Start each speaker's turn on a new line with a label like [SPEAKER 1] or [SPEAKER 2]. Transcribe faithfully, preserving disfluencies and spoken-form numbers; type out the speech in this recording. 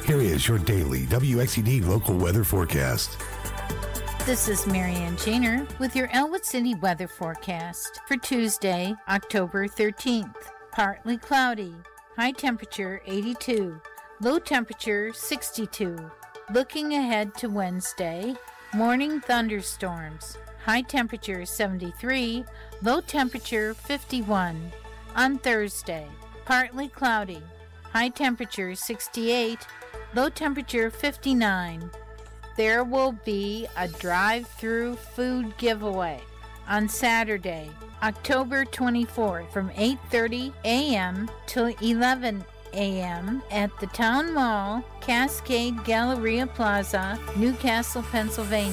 [SPEAKER 1] Here is your daily W X C D local weather forecast.
[SPEAKER 2] This is Marianne Janer with your Elwood City weather forecast for Tuesday, October thirteenth. Partly cloudy, high temperature eighty-two, low temperature sixty-two. Looking ahead to Wednesday, morning thunderstorms, high temperature seventy-three, low temperature fifty-one. On Thursday, partly cloudy, high temperature sixty-eight, low temperature fifty-nine. There will be a drive-through food giveaway on Saturday, October twenty-fourth from eight thirty a.m. till eleven a.m. at the Town Mall, Cascade Galleria Plaza, Newcastle, Pennsylvania.